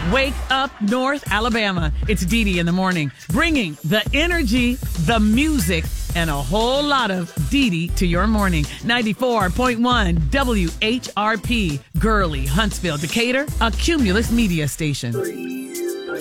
Wake up, North Alabama. It's Dee Dee in the morning, bringing the energy, the music, and a whole lot of Dee Dee to your morning. 94.1 WHRP, Gurley, Huntsville, Decatur, a Cumulus media station.